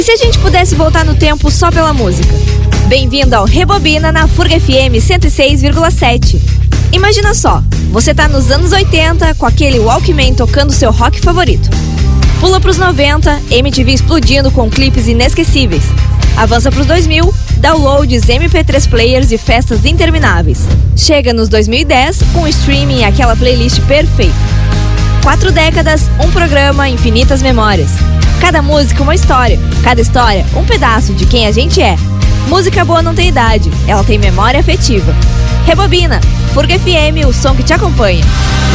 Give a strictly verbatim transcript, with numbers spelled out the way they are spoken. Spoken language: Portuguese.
E se a gente pudesse voltar no tempo só pela música? Bem-vindo ao Rebobina na Furga F M cento e seis vírgula sete. Imagina só, você tá nos anos oitenta com aquele Walkman tocando seu rock favorito. Pula pros noventa, M T V explodindo com clipes inesquecíveis. Avança pros dois mil, downloads, M P três players e festas intermináveis. Chega nos dois mil e dez com o streaming e aquela playlist perfeita. Quatro décadas, um programa, infinitas memórias. Cada música uma história, cada história um pedaço de quem a gente é. Música boa não tem idade, ela tem memória afetiva. Rebobina, Furga F M, o som que te acompanha.